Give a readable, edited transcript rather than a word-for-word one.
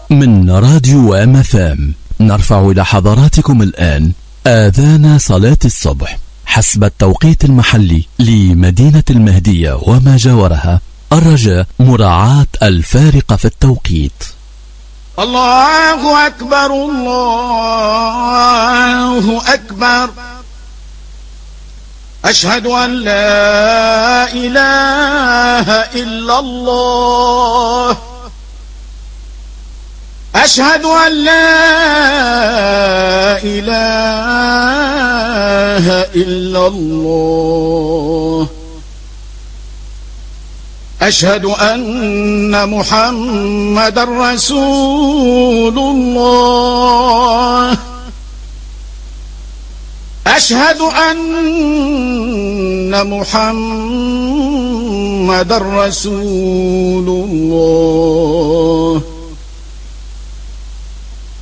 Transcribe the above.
من راديو MFM نرفع إلى حضراتكم الآن آذان صلاة الصبح حسب التوقيت المحلي لمدينة المهدية وما جاورها، الرجاء مراعاة الفارق في التوقيت. الله أكبر الله أكبر، أشهد أن لا إله إلا الله، أشهد أن لا إله إلا الله، أشهد أن محمد رسول الله، أشهد أن محمد رسول الله.